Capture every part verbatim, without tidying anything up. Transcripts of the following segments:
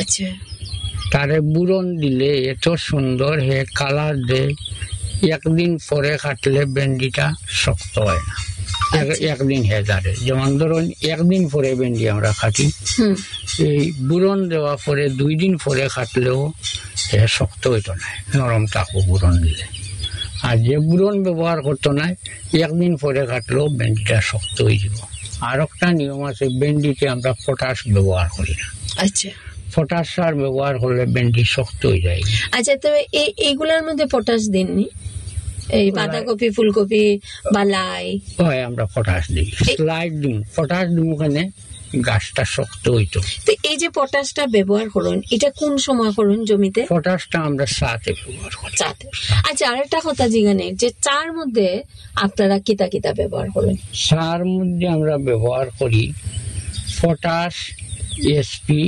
আচ্ছা, তারে বুরন দিলে এত সুন্দর হে কালার দেয়, একদিন পরে কাটলে ভেন্ডিটা শক্ত হয় না। একদিন হে দাঁড়ে, যেমন ধরুন একদিন পরে ভেন্ডি আমরা কাটি, এই বুরন দেওয়া পরে দুই দিন পরে কাটলেও হে শক্ত হইতো না, নরম থাকবো বুরন দিলে। আর যে বুরন ব্যবহার করতো না, একদিন পরে কাটলেও ভেন্ডিটা শক্ত হয়ে যাব। আর একটা নিয়ম আছে, ভেন্ডিতে আমরা পটাশ ব্যবহার করি না। আচ্ছা, পটাশ সার ব্যবহার করলে ভেন্ডি শক্ত হয়ে যায়। আচ্ছা, তবে এইগুলার মধ্যে পটাশ দেননি? এই বাঁধাকপি, ফুলকপি বা লাই হয় আমরা পটাশ দিই, স্লাইড দিই। পটাশ দিই ওখানে গাছটা শক্ত হইতো। তো এই যে পটাশটা ব্যবহার করুন, এটা কোন সময় করুন জমিতে? পটাশটা আমরা সাথে ব্যবহার করি। চাতে। আচ্ছা, আরেকটা কথা জিজ্ঞাসা, যে চার মধ্যে আপনারা কিতা কিতা ব্যবহার করেন? সার মধ্যে আমরা ব্যবহার করি পটাশ, এসপি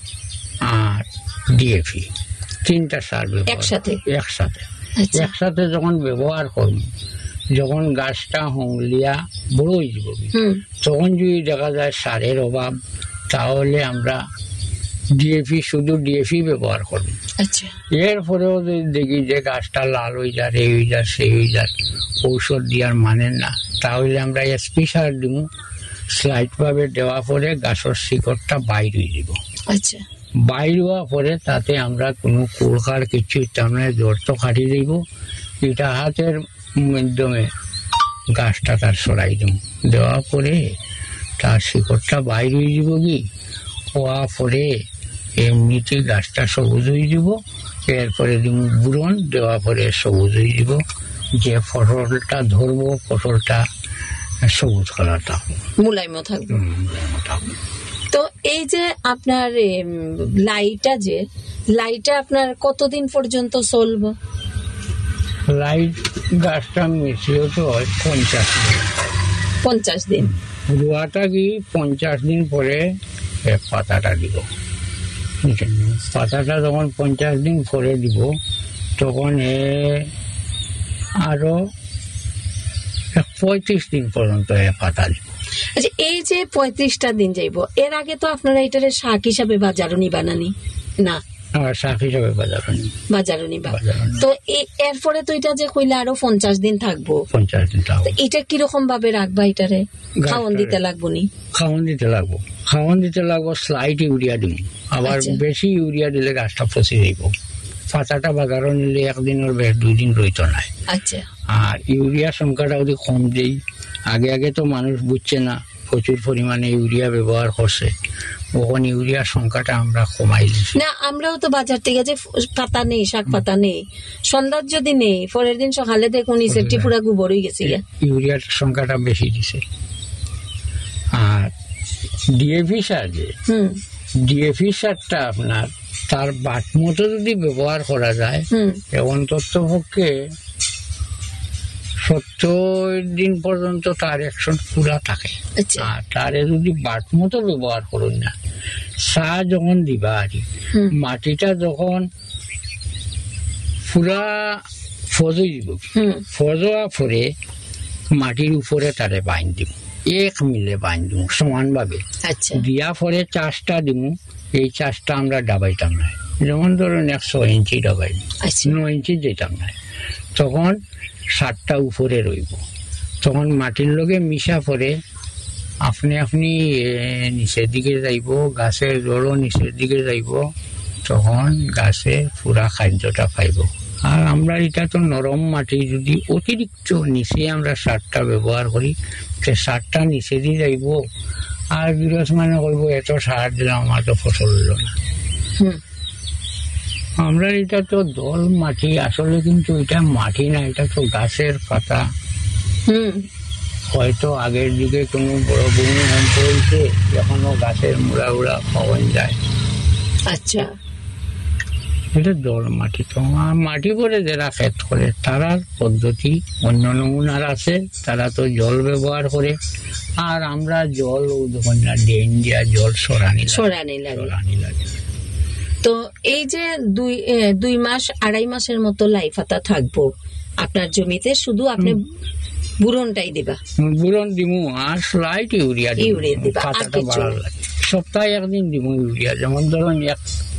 আর ডিএপি, তিনটা সার ব্যবহার একসাথে একসাথে একসাথে যখন ব্যবহার করব, যখন গাছটা হংলিয়া বড় হয়ে যাব, তখন যদি দেখা যায় সারের অভাব, তাহলে আমরা ডিএপি, শুধু ডিএপি ব্যবহার করব। আচ্ছা, এরপরেও যদি দেখি যে গাছটা লাল হয়ে যায়, এই হয়ে যায়, সেই হয়ে যায়, ঔষধ দেওয়ার মানে না, তাহলে আমরা এসপি সার দিব। স্লাইড ভাবে দেওয়া পরে গাছের শিকড়টা বাইর হয়ে যাব। আচ্ছা, বাইর হওয়া পরে তাতে আমরা কোনো কুড়কার কিছু তেমন জোর তো কাটি দিব, এটা হাতের মাধ্যমে গাছটা তার সরাই দিব। দেওয়া পরে তার শিকড়টা বাইর হয়ে যাব, কি হওয়া পরে এমনিতে গাছটা সবুজ হয়ে যাব। এরপরে দিব বুরন, দেওয়া পরে সবুজ হয়ে যাব। যে ফসলটা ধরবো, ফসলটা সবুজ কালার থাকবে, মুলায়ম থাকবে। মুলায়ম থাকবে। তো এই যে আপনার লাইটা, যে লাইটা আপনার কতদিন পর্যন্ত চলবে? লাইট গাছটা মিশিয়ে তো হয় পঞ্চাশ দিন। পঞ্চাশ দিন রোয়াটা কি পঞ্চাশ দিন পরে পাতাটা দিব। পাতাটা যখন পঞ্চাশ দিন পরে দিব, তখন এ আরো পঁয়ত্রিশ দিন পর্যন্ত এ পাতা দিব। আচ্ছা, এই যে পঁয়ত্রিশটা দিন যাইব, এর আগে তো আপনারা এটারে শাক হিসাবে বাজারনি বানানি না? শাক হিসাবে বাজারনি বাজারনি বা তো এরপরে তো এটা যে কইলে আরো পঞ্চাশ দিন থাকবো। পঞ্চাশ দিন থাকবো। এটা কিরকম ভাবে রাখবা? এটারে খাওয়ান দিতে লাগবো নি? খাওয়ান দিতে লাগবো, খাওয়ান দিতে লাগবো। স্লাইট ইউরিয়া দিব, আবার বেশি ইউরিয়া দিলে গাছটা পচে যাইব। পাতাটা বাজারও নিলে একদিনের বেশ দুই দিন রইতো না। আচ্ছা, আর ইউরিয়া সংখ্যাটা যদি কম দেই, আগে আগে তো মানুষ বুঝছে না, প্রচুর পরিমাণে ইউরিয়া ব্যবহার করছে, ওখানে ইউরিয়ার সংখ্যাটা আমরা কমাই দিচ্ছি। না, আমরাও তো বাজার থেকে যে পাতা নেই, শাক পাতা নেই, সন্ধ্যার যদি নেই, পরের দিন সকালে দেখুন নিচেরটি পুরা গোবর হয়ে গেছে। ইউরিয়ার সংখ্যাটা বেশি দিছে। আর ডিএপি সার, যে ডিএপি সারটা আপনার তার বাট মতো যদি ব্যবহার করা যায়, এখন তথ্যপক্ষে সত্তর দিন পর্যন্ত তার অ্যাকশন পুরা থাকে। আর তারে যদি বাট মতো ব্যবহার করুন না, সার যখন দিবা আর মাটিটা যখন পুরা ফজ দিব, ফজ হওয়া পরে মাটির উপরে তারে বাইন দিব, এক মিলে বাইন দিব সমান ভাবে। দিয়া পরে চাষটা দিব, এই চাষটা আমরা ডাবাইতাম না। যেমন ধরুন একশো ইঞ্চি ডাবাই, নয় ইঞ্চি যেতাম না, তখন সারটা উপরে রইব। তখন মাটির লগে মিশা পরে আপনি আপনি নিচের দিকে যাইব, গাছের জড়ও নিচের দিকে যাইব, তখন গাছে পুরা খাদ্যটা পাইব। আর আমরা এটা তো নরম মাটি, যদি অতিরিক্ত নিচে আমরা সারটা ব্যবহার করি, সে সারটা নিচে দিয়ে যাইব। আর বিরোধ মানে করবো এত সার দিলাম, আমার তো ফসল হইল না। আমরা এটা তো দল মাটি, আসলে কিন্তু এটা মাটি না, এটা তো গাছের পাতা। হয়তো আগের যুগে কোনো বড় ভূমিকম্প হয়েছে, এখনো গাছের মুড়া উড়া পাওয়া যায়। আচ্ছা, এটা দল মাটি। তো মাটি পরে যারা ক্ষেত করে, তারার পদ্ধতি অন্য নমুনার আছে, তারা তো জল ব্যবহার করে। আর আমরা জল ড্রেন দিয়া জল সরানি সরানি লাগে। তো এই যে দুই দুই মাস আড়াই মাসের মতো লাই পাতা থাকবো আপনার জমিতে, শুধু আপনি বুরনটাই দিবা? বুরন দিমু আর স্লাইট ইউরিয়া ইউরিয়া দিবা। সপ্তাহে একদিন দিমু ইউরিয়া। যেমন ধরুন এক